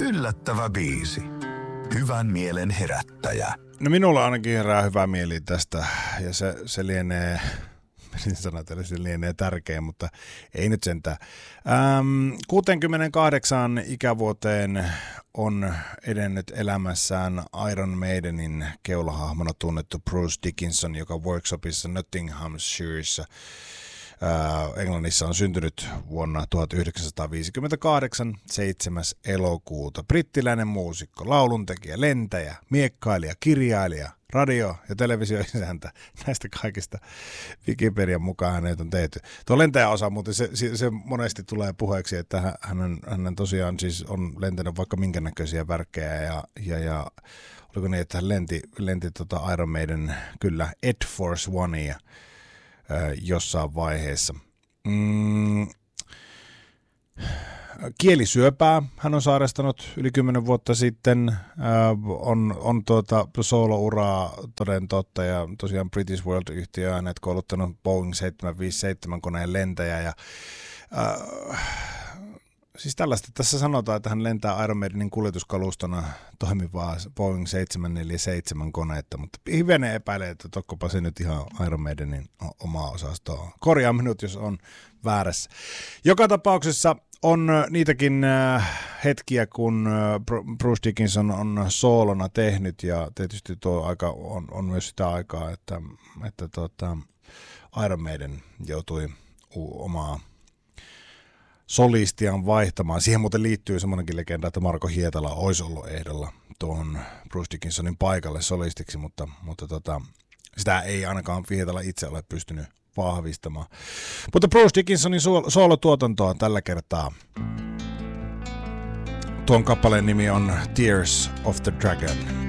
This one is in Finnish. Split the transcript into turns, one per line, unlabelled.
Yllättävä biisi. Hyvän mielen herättäjä.
No minulla ainakin herää hyvä mieli tästä ja se lienee, se lienee tärkeä, mutta ei nyt sentään. 68 ikävuoteen on edennyt elämässään Iron Maidenin keulahahmona tunnettu Bruce Dickinson, joka workshopissa Nottinghamshiressa Englannissa on syntynyt vuonna 1958, 7. elokuuta. Brittiläinen muusikko, lauluntekijä, lentäjä, miekkailija, kirjailija, radio- ja televisioisäntä. Näistä kaikista Wikipedian mukaan hänet on tehty. Tuo lentäjäosa muuten, se monesti tulee puheeksi, että hän tosiaan siis on lentänyt vaikka minkä näköisiä värkkejä ja oliko niin, että hän lenti Iron Maiden, kyllä, Ed Force Onea jossain vaiheessa. Kielisyöpää hän on sairastanut yli 10 vuotta sitten, on soolouraa toden totta ja tosiaan British World-yhtiö on hänet kouluttanut Boeing 757 koneen lentäjä ja siis tällaista tässä sanotaan, että hän lentää Iron Maidenin kuljetuskalustona toimivaa Boeing 747 koneetta, mutta hivenen epäilee, että tokkopa se nyt ihan Iron Maidenin omaa osastoa. Korjaa minut, jos on väärässä. Joka tapauksessa on niitäkin hetkiä, kun Bruce Dickinson on soolona tehnyt ja tietysti tuo aika on myös sitä aikaa, että Iron Maiden joutui omaa solistiaan vaihtamaan. Siihen muuten liittyy semmoinenkin legenda, että Marko Hietala olisi ollut ehdolla tuohon Bruce Dickinsonin paikalle solistiksi, mutta sitä ei ainakaan Hietala itse ole pystynyt vahvistamaan. Mutta Bruce Dickinsonin soolotuotantoa tällä kertaa. Tuon kappaleen nimi on Tears of the Dragon.